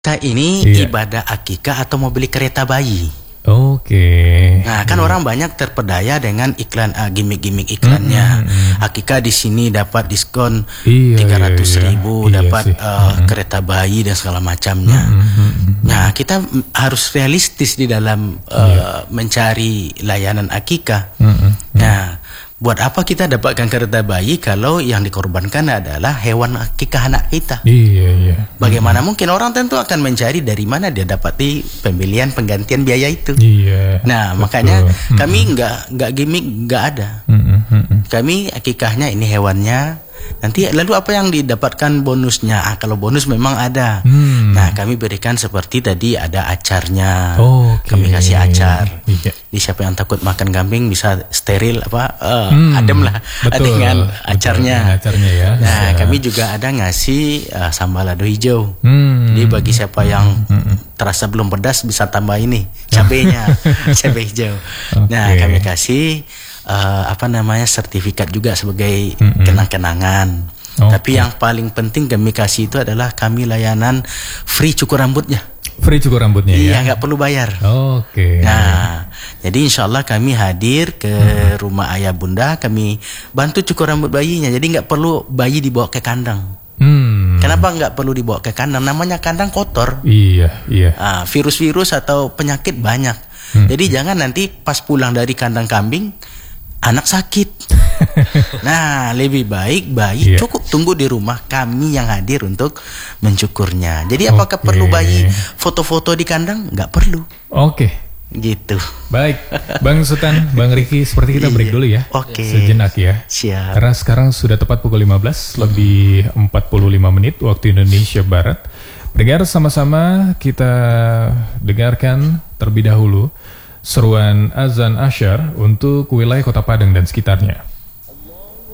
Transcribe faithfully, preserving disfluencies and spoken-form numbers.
Kita ini Iya. ibadah akikah atau mau beli kereta bayi. Oke. Nah, kan Iya. orang banyak terpedaya dengan iklan uh, gimmick-gimmick iklannya. Mm-mm. Akikah di sini dapat diskon Iya, tiga ratus iya, iya. ribu, Iya dapat sih. uh, Mm-mm. kereta bayi dan segala macamnya. Mm-mm. Nah, kita mm, harus realistis di dalam uh, Iya. mencari layanan akikah. Mm-mm. Nah, buat apa kita dapatkan kereta bayi kalau yang dikorbankan adalah hewan akikah anak kita? Iya, iya. Bagaimana mungkin orang tentu akan mencari dari mana dia dapati pembelian penggantian biaya itu. Iya. Nah, betul. makanya Mm-mm. kami nggak nggak gimmick, nggak ada. Mm-mm. Mm-mm. Kami akikahnya ini hewannya. Nanti lalu apa yang didapatkan bonusnya? Ah, kalau bonus memang ada. Hmm. Nah, kami berikan seperti tadi ada acarnya. Oke. Kami kasih acar. Iya. Di siapa yang takut makan kambing bisa steril apa eh, Hmm, adem lah betul, dengan betul, acarnya. dengan acarnya ya. Nah, Bisa. kami juga ada ngasih eh, sambal lado hijau. Hmm. Jadi bagi siapa yang Mm-mm. terasa belum pedas bisa tambah ini cabenya, cabai hijau. Nah, Oke. kami kasih eh, apa namanya sertifikat juga sebagai Mm-mm. kenang-kenangan. Oke. Tapi yang paling penting kami kasih itu adalah kami layanan free cukur rambutnya. Free cukur rambutnya ya. Iya, nggak perlu bayar. Oke. Nah, jadi insya Allah kami hadir ke rumah ayah bunda, kami bantu cukur rambut bayinya. Jadi nggak perlu bayi dibawa ke kandang. Hmm. Kenapa nggak perlu dibawa ke kandang? Namanya kandang kotor. Iya, iya. Ah, virus-virus atau penyakit banyak. Hmm. Jadi jangan nanti pas pulang dari kandang kambing anak sakit. Nah, lebih baik bayi Iya. cukup tunggu di rumah, kami yang hadir untuk mencukurnya. Jadi apakah Oke. perlu bayi foto-foto di kandang? Nggak perlu. Oke. Gitu. Baik, Bang Sultan, Bang Riki, seperti kita break Iya. dulu ya. Oke. Sejenak ya. Siap. Karena sekarang sudah tepat pukul lima belas lebih empat puluh lima menit waktu Indonesia Barat. Pendengar, sama-sama kita dengarkan terlebih dahulu seruan azan asyar untuk wilayah Kota Padang dan sekitarnya.